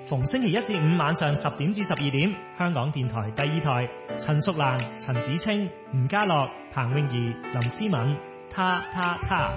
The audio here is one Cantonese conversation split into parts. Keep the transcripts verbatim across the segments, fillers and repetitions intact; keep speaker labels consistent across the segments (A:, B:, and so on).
A: 逢星期一至五晚上十點至十二點，香港電台第二台，陳淑蘭、陳子清、吳家樂、彭詠儀、林思敏，他他他。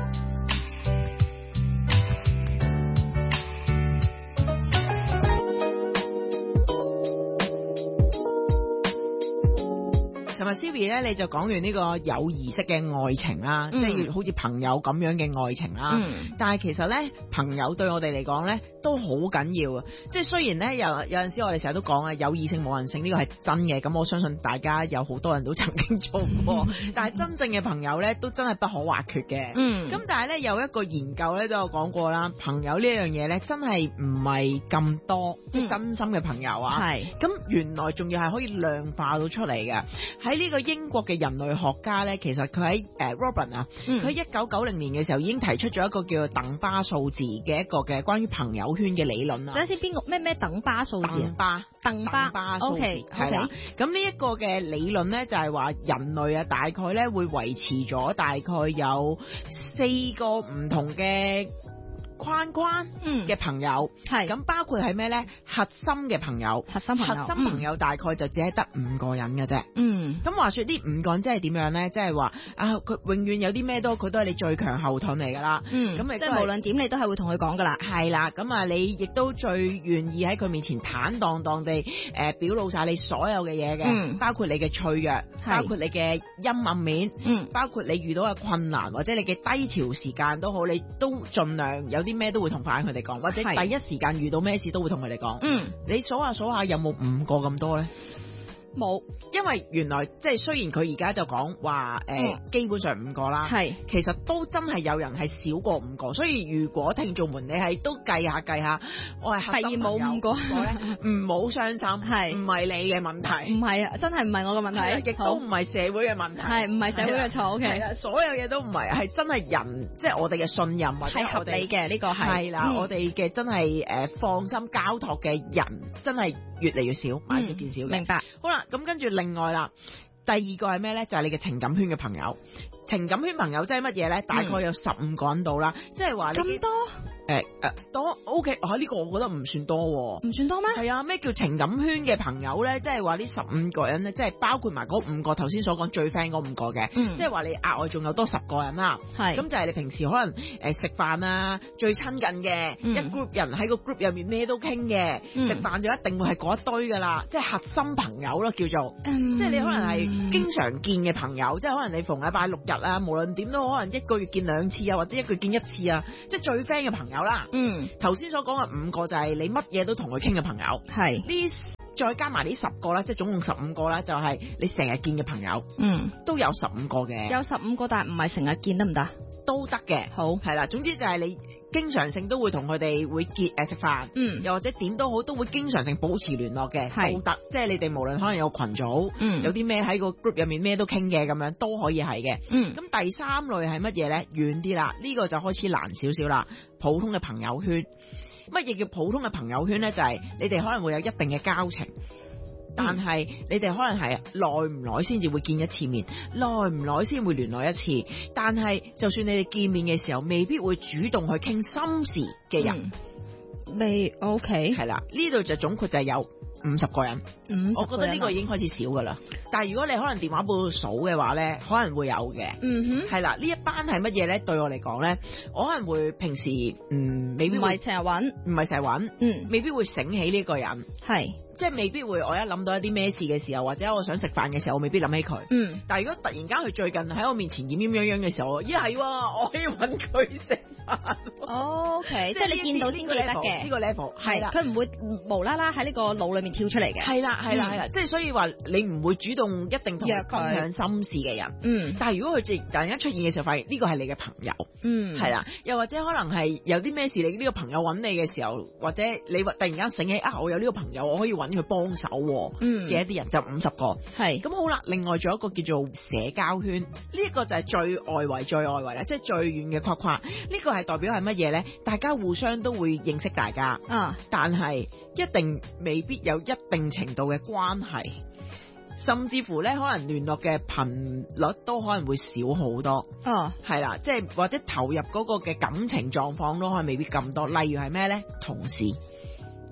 B: 尋日 Sylvie 咧，你就講完呢個友誼式嘅愛情啦，嗯、即係好似朋友咁樣嘅愛情啦。嗯、但係其實咧，朋友對我哋嚟講咧都好緊要啊！即係雖然咧有有陣時我哋成日都講啊，有異性冇人性呢個係真嘅，咁我相信大家有好多人都曾經做過。嗯、但係真正嘅朋友咧，都真係不可或缺嘅。嗯。咁但係咧有一個研究咧都有講過啦，朋友呢一樣嘢咧真係唔係咁多，嗯、即係真心嘅朋友啊。係是。咁原來仲要係可以量化到出嚟嘅。喺呢個英國嘅人類學家咧，其實佢喺誒 Robin 啊，佢喺一九九零年嘅時候已經提出咗一個叫做鄧巴數字嘅一個嘅關於朋友圈嘅理論啦。等陣先，邊個咩咩鄧巴數字？鄧巴鄧巴巴數字係啦。咁呢一個嘅理論咧，就係話人類啊，大概咧會維持咗大概有四個唔同嘅框框嘅朋友，係咁、嗯、包括係咩咧？核心嘅朋友，核心朋友，核心朋友大概就只係得五個人嘅啫。嗯，咁話說呢五個人即係點樣咧？即係話啊，佢永遠有啲咩都，佢都係你最強後盾嚟噶啦。嗯，咁即係無論點，你都係會同佢講噶啦。係啦，咁啊，你亦都最願意喺佢面前坦蕩蕩地誒、呃、表露晒你所有嘅嘢嘅，嗯、包括你嘅脆弱，包括你嘅陰暗面，嗯，包括你遇到嘅困難或者你嘅低潮時間都好，你都盡量有啲咩都會同翻佢哋講，或者第一時間遇到咩事都會同佢哋講。嗯，你數下數下有冇五個咁多咧？冇，因為原來即係雖然佢而家就講話誒，基本上五個啦，係其實都真係有人係少過五個，所以如果聽眾們你係都計下計下，我係第二冇五個咧，唔好傷心，係唔係你嘅問題？唔係啊，真係唔係我嘅問題，亦都唔係社會嘅問題，係唔係社會嘅錯？O K，所有嘢都唔係，係真係人，即係我哋嘅信任或者係合理嘅呢個係啦，我哋嘅真係誒放心交託嘅人，真係越嚟越少，買少見少嘅。明白。好啦。咁跟住另外啦，第二個係咩咧？就係、是、你嘅情感圈嘅朋友。情感圈朋友即係乜嘢咧？大概有十五個人到啦，即係話你咁多。誒誒、呃、多 OK 啊，呢、這個我覺得唔算多，唔算多咩？係啊，咩叫情感圈嘅朋友咧？即係話呢十五個人咧，即係包括埋嗰五個頭先所講最 friend 嗰五個嘅，嗯、即係話你額外仲有多十個人啦。係咁是就係你平時可能誒食飯啊，最親近嘅、嗯、一 group 人喺個 group 入面咩都傾嘅，食飯、嗯、就一定會係嗰一堆噶啦，即係核心朋友咯，叫做，嗯、即係你可能係經常見嘅朋友，即係可能你逢禮拜六日啊，無論點都可能一個月見兩次啊，或者一個月見一次啊，即係最 friend 嘅朋友啦。嗯，頭先所講嘅五個就係你乜嘢都同佢傾嘅朋友，係呢再加埋呢十個啦，即係總共十五個啦，就係你成日見嘅朋友，嗯，都有十五個嘅，有十五個，但係唔係成日見得唔得？都得嘅，好係啦，總之就係你經常性都會同佢哋會結誒食飯，嗯，又或者點都好，都會經常性保持聯絡嘅，係都得，即係你哋無論可能有群組，嗯，有啲咩喺個 group 入面咩都傾嘅咁樣都可以係嘅，嗯，咁第三類係乜嘢咧？遠啲啦，呢個就開始難少少啦，普通嘅朋友圈。乜嘢叫普通嘅朋友圈咧？就係你哋可能會有一定嘅交情。但係你哋可能係耐唔耐先至會見一次面，耐唔耐先會聯絡一次。但係就算你哋見面嘅時候，未必會主動去傾心事嘅人，未 OK 係啦。呢度就總括就係有五十個人，五十個人，我覺得呢個已經開始少噶啦。但係如果你可能電話簿數嘅話咧，可能會有嘅。嗯哼，係啦。呢一班係乜嘢咧？對我嚟講咧，我可能會平時嗯未必唔係成日搵，唔係成日搵，嗯，未必會醒起呢個人係。即係未必會，我一諗到一啲咩事嘅時候，或者我想食飯嘅時候，我未必諗起佢。嗯。但係如果突然間佢最近喺我面前奄奄樣樣嘅時候，咦係，我可以搵佢食飯。O K，即係你見到先記得嘅呢個 level 係啦，佢唔會無啦啦喺呢個腦裏面跳出嚟嘅。係啦係啦係啦，即係所以話你唔會主動一定同佢分享心事嘅人。嗯。但係如果佢突然間出現嘅時候，發現呢個係你嘅朋友。嗯。係啦，又或者可能係有啲咩事，你呢個朋友搵你嘅時候，或者你突然間醒起啊，我有呢個朋友，我可以搵佢幫手嘅一啲人就五十個，係咁好啦。另外仲有一個叫做社交圈，呢一個就係最外圍最外圍啦，即係最遠嘅框框。呢個係代表係乜嘢咧？大家互相都會認識大家啊，但係一定未必有一定程度嘅關係，甚至乎咧可能聯絡嘅頻率都可能會少好多。哦，係啦，即係或者投入嗰個嘅感情狀況都可能未必咁多。例如係咩咧？同事。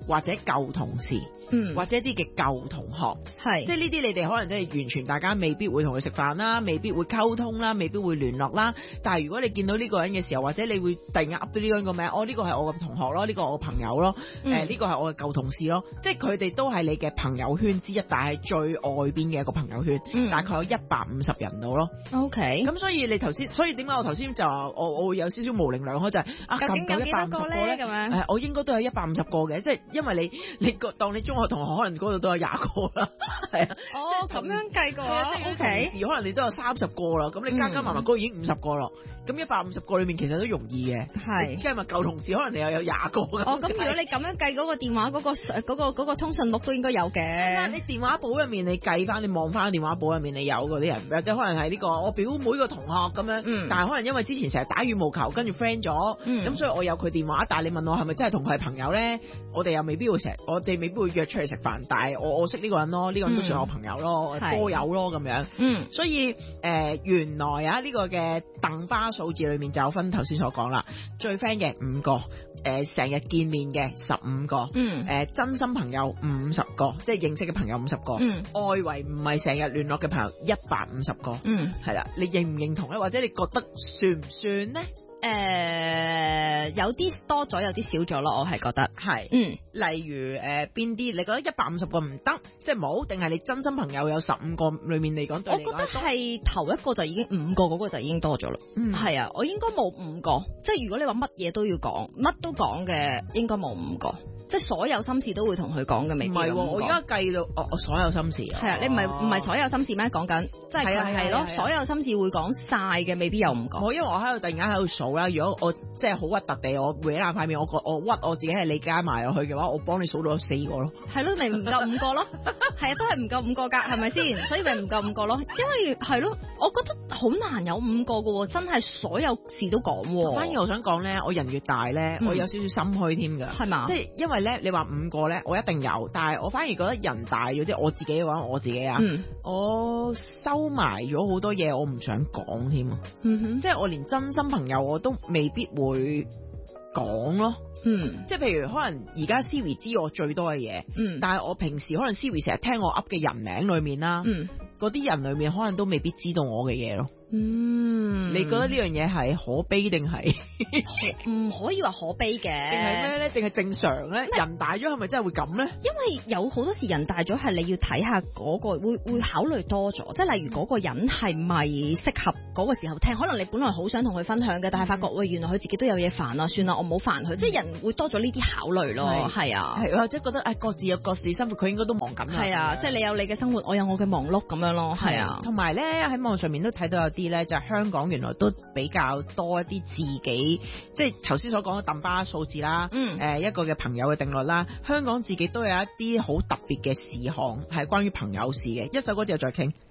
B: 或者舊同事，
C: 嗯，
B: 或者一啲嘅舊同學，
C: 係
B: 即係呢啲你哋可能真係完全大家未必會同佢食飯啦，未必會溝通啦，未必會聯絡啦。但係如果你見到呢個人嘅時候，或者你會突然間噏到呢個人個名，哦呢個係我嘅同學咯，呢個係我嘅朋友咯，誒呢個係我嘅舊同事咯，即係佢哋都係你嘅朋友圈之一，但係最外邊嘅一個朋友圈，
C: 嗯
B: 大概有一百五十人度咯。
C: OK，
B: 咁所以你頭先，所以點解我頭先就話我我會有少少模棱兩可，就係、是、啊，
C: 究竟有幾多個咧？咁樣
B: 誒，我應該都有一百五十個嘅，即係因為你你個當你中學同學可能嗰度都有廿個啦，係啊。
C: 哦，咁樣計過啊 ，OK。
B: 同時可能你都有三十個啦，咁你加加埋埋嗰已經五十個咯。咁一百五十個裏面其實都容易嘅，
C: 係。
B: 即係咪舊同事可能你又有廿個嘅。
C: 哦，咁如果你咁樣計嗰個電話嗰、嗰個嗰、嗰個嗰個通訊錄都應該有嘅。
B: 你電話簿入面你計翻，你望翻電話簿入面你有嗰啲人，或者可能係呢、呢個我表妹個同學咁樣，
C: 嗯、
B: 但係可能因為之前成日打羽毛球跟住 friend 咗，咁、嗯、所以我有佢電話。但係你問我係咪真係同佢係朋友咧？我哋又未必會成日，我哋未必會約出嚟食飯。但係我我識呢個人咯，呢、呢個人都算我朋友咯，
C: 嗯、
B: 多友咯咁樣。嗯，所以誒、呃、原來啊呢、呢個嘅鄧巴數字裏面就有分頭先所講啦，最 friend 嘅五個，誒成日見面嘅十五個，嗯，誒、呃、真心朋友五十個，即係認識嘅朋友五十個，嗯，外圍唔係成日聯絡嘅朋友一百五十個，嗯，係啦，你認唔認同咧？或者你覺得算唔算咧？
C: 誒、呃，有啲多咗，有啲少咗咯，我係覺得係，嗯，
B: 例如誒邊啲？你覺得一百五十個唔得，即係冇，定係你真心朋友有十五個裏面嚟講，對你嚟講，
C: 我覺得係頭一個就已經五個，嗰個就已經多咗啦。嗯，係啊，我應該冇五個，即係如果你話乜嘢都要講，乜都講嘅，應該冇五個。即係所有心事都會同佢講嘅，未必。唔係喎，
B: 我而家計到，我我所有心事啊。
C: 係啊，你唔係唔係所有心事咩？講緊，即係佢係咯，所有心事會講晒嘅，未必有唔講。
B: 我因為我喺度突然間喺度數啦，如果我即係好核突地，我搲爛塊面，我我屈我自己係你加埋落去嘅話，我幫你數到四個咯。
C: 係咯，咪唔夠五個咯？係啊，都係唔夠五個㗎，係咪先？所以咪唔夠五個咯？因為係咯，我覺得好難有五個嘅喎，真係所有事都講喎。
B: 反而我想講咧，我人越大咧，嗯、我有少少心虛添㗎。係嘛？即係因為咧，你話五個咧，我一定有，但係我反而覺得人大咗，即係我自己嘅話，我自己啊，嗯、我收埋咗好多嘢，我唔想講添啊。嗯哼，即係我連真心朋友我都未必會講咯。嗯，即係譬如可能而家 Siri 知我最多嘅嘢，嗯，但係我平時可能 Siri 成日聽我噏嘅人名裏面啦，嗯，嗰啲人裏面可能都未必知道我嘅嘢咯。嗯，你覺得呢樣嘢係可悲定係
C: 唔可以話可悲嘅？
B: 定係咩咧？定係正常咧？人大咗係咪真係會咁咧？
C: 因為有好多時人大咗係你要睇下嗰個會會考慮多咗，即係例如嗰個人係咪適合嗰個時候聽？可能你本來好想同佢分享嘅，但係發覺喂，原來佢自己都有嘢煩啊，算啦，我唔好煩佢。即係人會多咗呢啲考慮咯，係啊，
B: 係或者覺得誒各自有各自生活，佢應該都忙緊啊。
C: 係啊，即係你有你嘅生活，我有我嘅忙碌咁樣咯，係啊。
B: 同埋咧喺網上面都睇到有啲咧，就係香港原來都比較多一啲自己，即係頭先所講嘅鄧巴數字啦，嗯，誒一個嘅朋友嘅定律啦，香港自己都有一啲好特別嘅事項係關於朋友事嘅。一首歌之後再傾。